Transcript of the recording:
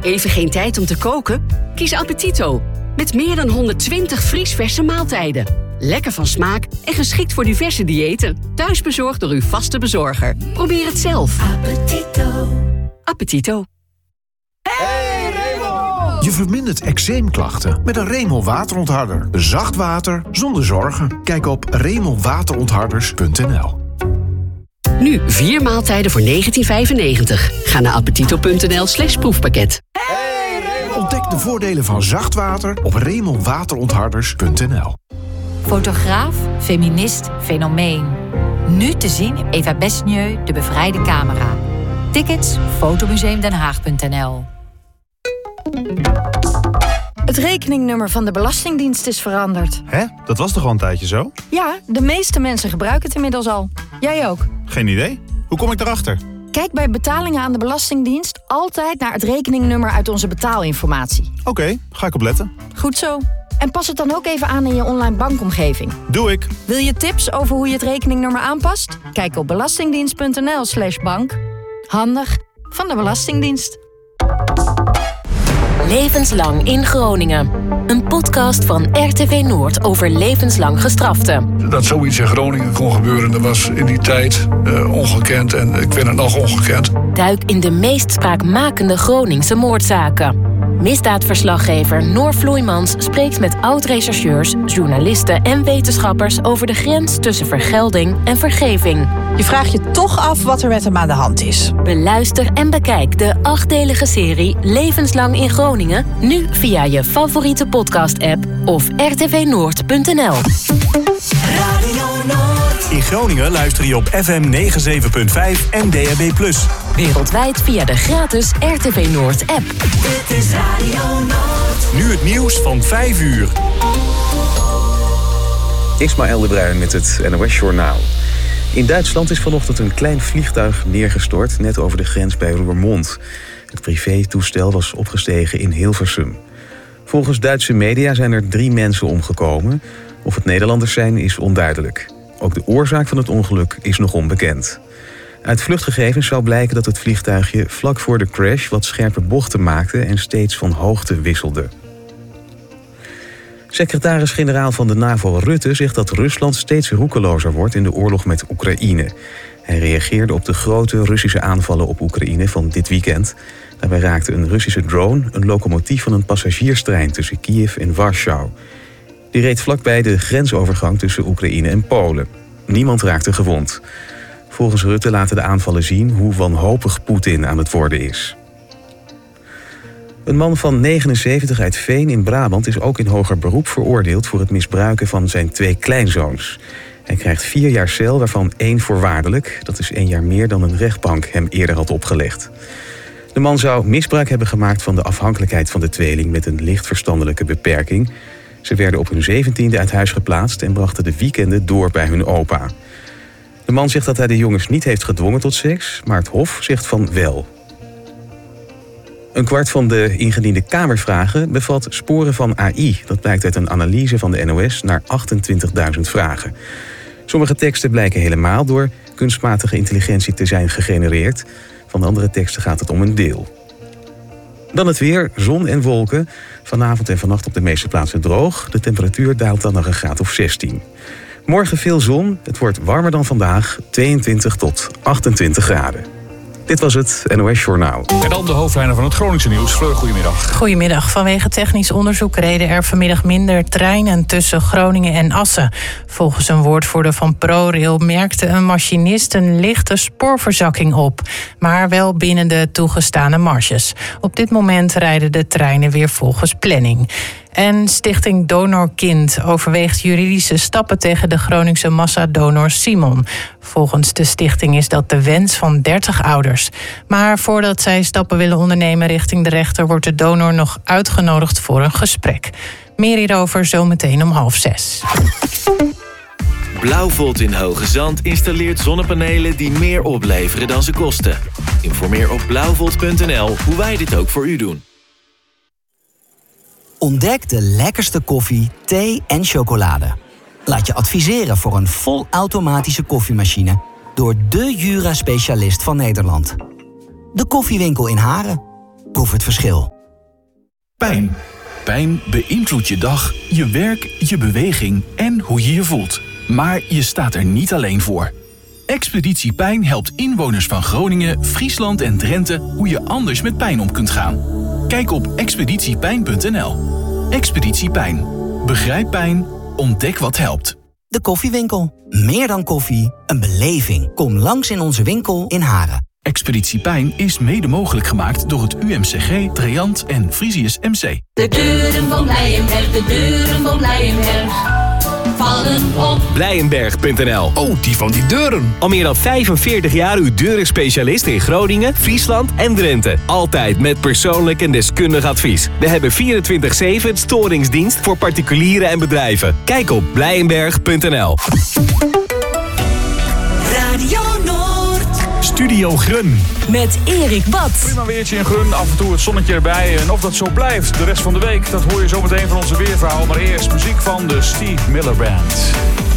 Even geen tijd om te koken? Kies Appetito. Met meer dan 120 vriesverse maaltijden. Lekker van smaak en geschikt voor diverse diëten. Thuisbezorgd door uw vaste bezorger. Probeer het zelf. Appetito. Appetito. Hey Remol! Je vermindert eczeemklachten met een Remol waterontharder. Zacht water zonder zorgen. Kijk op remolwaterontharders.nl. Nu 4 maaltijden voor €19,95. Ga naar appetito.nl/proefpakket. Ontdek de voordelen van zacht water op remolwaterontharders.nl. Fotograaf, feminist, fenomeen. Nu te zien Eva Besnieu, De Bevrijde Camera. Tickets fotomuseumdenhaag.nl. Het rekeningnummer van de Belastingdienst is veranderd. Hè? Dat was toch al een tijdje zo? Ja, de meeste mensen gebruiken het inmiddels al. Jij ook. Geen idee. Hoe kom ik erachter? Kijk bij betalingen aan de Belastingdienst altijd naar het rekeningnummer uit onze betaalinformatie. Oké, ga ik opletten. Goed zo. En pas het dan ook even aan in je online bankomgeving. Doe ik. Wil je tips over hoe je het rekeningnummer aanpast? Kijk op belastingdienst.nl/bank. Handig van de Belastingdienst. Levenslang in Groningen. Een podcast van RTV Noord over levenslang gestraften. Dat zoiets in Groningen kon gebeuren, dat was in die tijd ongekend. En ik vind het nog ongekend. Duik in de meest spraakmakende Groningse moordzaken. Misdaadverslaggever Noor Vloeimans spreekt met oud-rechercheurs, journalisten en wetenschappers over de grens tussen vergelding en vergeving. Je vraagt je toch af wat er met hem aan de hand is. Beluister en bekijk de 8-delige serie Levenslang in Groningen nu via je favoriete podcast-app of rtvnoord.nl. Radio Noord. In Groningen luister je op FM 97.5 en DAB+. Wereldwijd via de gratis RTV Noord-app. Dit is Radio Noord. Nu het nieuws van 5 uur. Ismaël de Bruin met het NOS Journaal. In Duitsland is vanochtend een klein vliegtuig neergestort net over de grens bij Roermond. Het privétoestel was opgestegen in Hilversum. Volgens Duitse media zijn er 3 mensen omgekomen. Of het Nederlanders zijn is onduidelijk. Ook de oorzaak van het ongeluk is nog onbekend. Uit vluchtgegevens zou blijken dat het vliegtuigje vlak voor de crash wat scherpe bochten maakte en steeds van hoogte wisselde. Secretaris-generaal van de NAVO Rutte zegt dat Rusland steeds roekelozer wordt in de oorlog met Oekraïne. Hij reageerde op de grote Russische aanvallen op Oekraïne van dit weekend. Daarbij raakte een Russische drone een locomotief van een passagierstrein tussen Kiev en Warschau. Die reed vlakbij de grensovergang tussen Oekraïne en Polen. Niemand raakte gewond. Volgens Rutte laten de aanvallen zien hoe wanhopig Poetin aan het worden is. Een man van 79 uit Veen in Brabant is ook in hoger beroep veroordeeld voor het misbruiken van zijn 2 kleinzoons. Hij krijgt 4 jaar cel, waarvan 1 voorwaardelijk. Dat is 1 jaar meer dan een rechtbank hem eerder had opgelegd. De man zou misbruik hebben gemaakt van de afhankelijkheid van de tweeling met een licht verstandelijke beperking. Ze werden op hun 17e uit huis geplaatst en brachten de weekenden door bij hun opa. De man zegt dat hij de jongens niet heeft gedwongen tot seks, maar het Hof zegt van wel. Een kwart van de ingediende Kamervragen bevat sporen van AI. Dat blijkt uit een analyse van de NOS naar 28.000 vragen. Sommige teksten blijken helemaal door kunstmatige intelligentie te zijn gegenereerd. Van de andere teksten gaat het om een deel. Dan het weer, zon en wolken. Vanavond en vannacht op de meeste plaatsen droog. De temperatuur daalt dan naar een graad of 16. Morgen veel zon, het wordt warmer dan vandaag, 22 tot 28 graden. Dit was het NOS Journaal. En dan de hoofdlijnen van het Groningse nieuws. Fleur, goedemiddag. Goedemiddag. Vanwege technisch onderzoek reden er vanmiddag minder treinen tussen Groningen en Assen. Volgens een woordvoerder van ProRail merkte een machinist een lichte spoorverzakking op, maar wel binnen de toegestane marges. Op dit moment rijden de treinen weer volgens planning. En Stichting Donorkind overweegt juridische stappen tegen de Groningse massadonor Simon. Volgens de stichting is dat de wens van 30 ouders. Maar voordat zij stappen willen ondernemen richting de rechter, wordt de donor nog uitgenodigd voor een gesprek. Meer hierover zometeen om 5:30. Blauwvolt in Hoge Zand installeert zonnepanelen die meer opleveren dan ze kosten. Informeer op blauwvolt.nl hoe wij dit ook voor u doen. Ontdek de lekkerste koffie, thee en chocolade. Laat je adviseren voor een volautomatische koffiemachine door de Jura-specialist van Nederland. De Koffiewinkel in Haren. proef het verschil. Pijn. Pijn beïnvloedt je dag, je werk, je beweging en hoe je je voelt. Maar je staat er niet alleen voor. Expeditie Pijn helpt inwoners van Groningen, Friesland en Drenthe hoe je anders met pijn om kunt gaan. Kijk op expeditiepijn.nl. Expeditie Pijn. Begrijp pijn, ontdek wat helpt. De Koffiewinkel. Meer dan koffie, een beleving. Kom langs in onze winkel in Haren. Expeditie Pijn is mede mogelijk gemaakt door het UMCG, Triant en Frisius MC. De deuren van Blijenberg, de deuren van Blijenberg vallen op. Blijenberg.nl. Oh, die van die deuren. Al meer dan 45 jaar uw deurenspecialist in Groningen, Friesland en Drenthe. Altijd met persoonlijk en deskundig advies. We hebben 24/7 storingsdienst voor particulieren en bedrijven. Kijk op Blijenberg.nl. Radio Noord. Studio Grun. Met Erik Bad. Prima weertje in Grun, af en toe het zonnetje erbij. En of dat zo blijft de rest van de week, dat hoor je zo meteen van onze weerverhaal. Maar eerst muziek van de Steve Miller Band.